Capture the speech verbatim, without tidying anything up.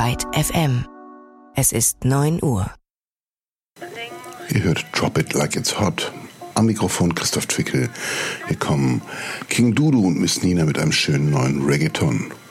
Byte F M. Es ist neun Uhr. Ihr hört Drop It Like It's Hot. Am Mikrofon Christoph Twickel. Hier kommen King Dudu und Miss Nina mit einem schönen neuen Reggaeton.